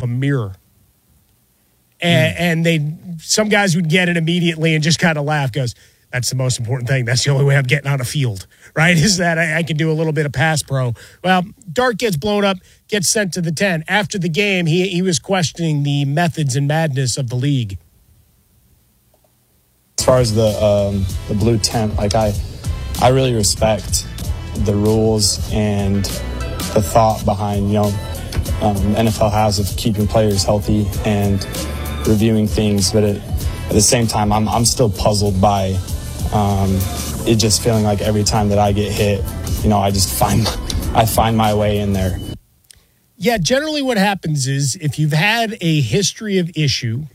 up a mirror. And some guys would get it immediately and just kind of laugh, goes, that's the most important thing. That's the only way I'm getting on a field, right? Is that I can do a little bit of pass pro. Well, Dart gets blown up, gets sent to the 10. After the game, he was questioning the methods and madness of the league. As far as the blue tent, like I really respect the rules and the thought behind, NFL has of keeping players healthy and reviewing things, but at the same time, I'm still puzzled by it just feeling like every time that I get hit, I just find my way in there. Yeah, generally what happens is if you've had a history of issue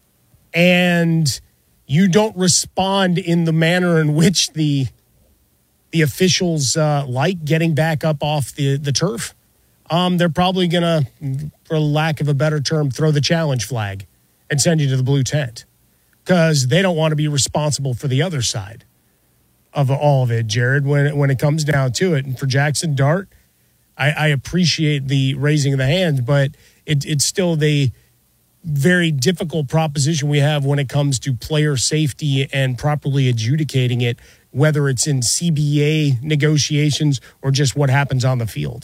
and you don't respond in the manner in which the officials like getting back up off the turf, they're probably going to, for lack of a better term, throw the challenge flag and send you to the blue tent because they don't want to be responsible for the other side of all of it, Jared, when it comes down to it. And for Jackson Dart, I appreciate the raising of the hand, but it's still the very difficult proposition we have when it comes to player safety and properly adjudicating it, whether it's in CBA negotiations or just what happens on the field.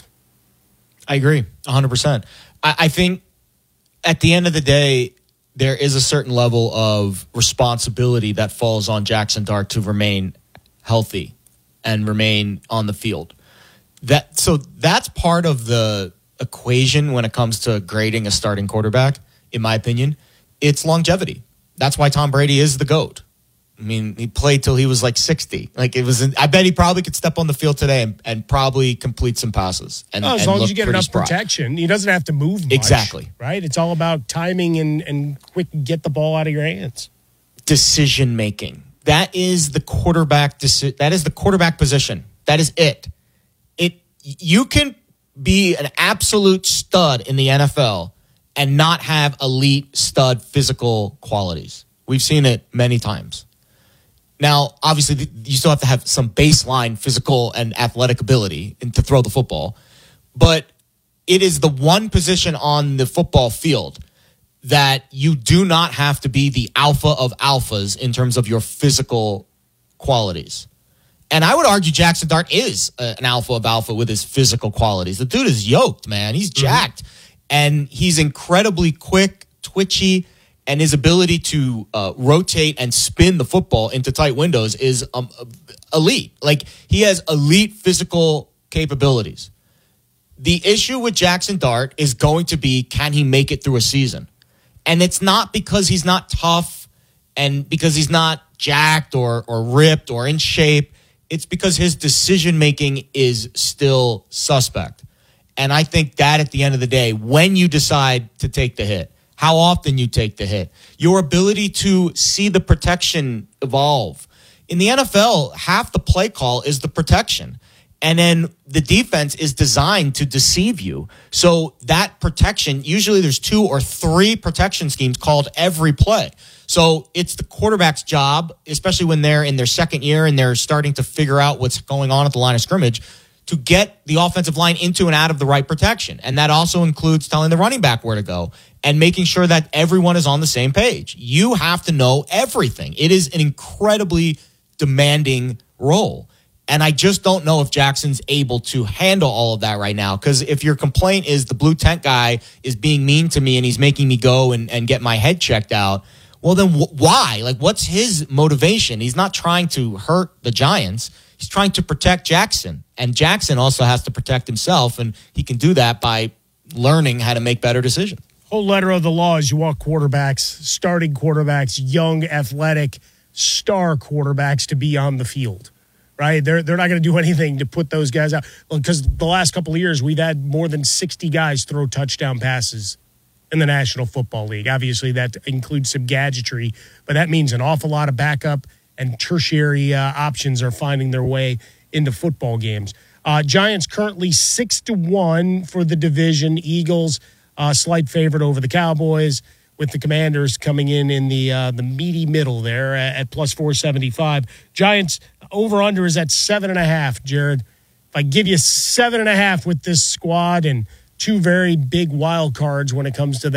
I agree 100%. I think at the end of the day, there is a certain level of responsibility that falls on Jackson Dart to remain healthy and remain on the field. So that's part of the equation when it comes to grading a starting quarterback, in my opinion. It's longevity. That's why Tom Brady is the GOAT. I mean, he played till he was like 60. I bet he probably could step on the field today and probably complete some passes. As long as you get enough protection, he doesn't have to move much. Exactly. Right? It's all about timing and quick get the ball out of your hands. Decision making. That is the quarterback. That is the quarterback position. That is it. You can be an absolute stud in the NFL and not have elite stud physical qualities. We've seen it many times. Now, obviously, you still have to have some baseline physical and athletic ability to throw the football, but it is the one position on the football field that you do not have to be the alpha of alphas in terms of your physical qualities. And I would argue Jackson Dart is an alpha of alpha with his physical qualities. The dude is yoked, man. He's jacked. And he's incredibly quick, twitchy, and his ability to rotate and spin the football into tight windows is elite. Like, he has elite physical capabilities. The issue with Jackson Dart is going to be, can he make it through a season? And it's not because he's not tough and because he's not jacked or ripped or in shape. It's because his decision-making is still suspect. And I think that at the end of the day, when you decide to take the hit, how often you take the hit, your ability to see the protection evolve. In the NFL, half the play call is the protection. And then the defense is designed to deceive you. So that protection, usually there's 2 or 3 protection schemes called every play. So it's the quarterback's job, especially when they're in their second year and they're starting to figure out what's going on at the line of scrimmage, to get the offensive line into and out of the right protection. And that also includes telling the running back where to go and making sure that everyone is on the same page. You have to know everything. It is an incredibly demanding role. And I just don't know if Jackson's able to handle all of that right now. Because if your complaint is the blue tent guy is being mean to me and he's making me go and get my head checked out, well, then why? Like, what's his motivation? He's not trying to hurt the Giants. He's trying to protect Jackson. And Jackson also has to protect himself, and he can do that by learning how to make better decisions. Whole letter of the law is you want quarterbacks, starting quarterbacks, young, athletic, star quarterbacks to be on the field, right? They're not going to do anything to put those guys out. Because the last couple of years, we've had more than 60 guys throw touchdown passes in the National Football League. Obviously, that includes some gadgetry, but that means an awful lot of backup and tertiary options are finding their way into football games. Giants currently 6-1 for the division. Eagles, slight favorite over the Cowboys, with the Commanders coming in the meaty middle there at plus 475. Giants over-under is at 7.5, Jared. If I give you 7.5 with this squad and 2 very big wild cards when it comes to the